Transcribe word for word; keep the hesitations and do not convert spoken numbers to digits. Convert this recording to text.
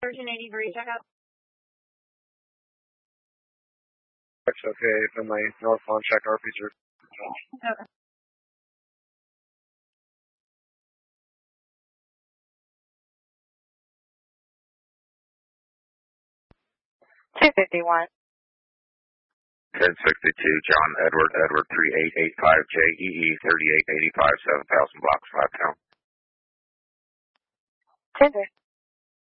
thirteen eighty-three, check out. That's okay, from my northbound check R P zero. Okay. two fifty-one. ten sixty-two, John Edward, Edward three eight eight five, J E E thirty-eight eighty-five, seven thousand blocks, five pound. ten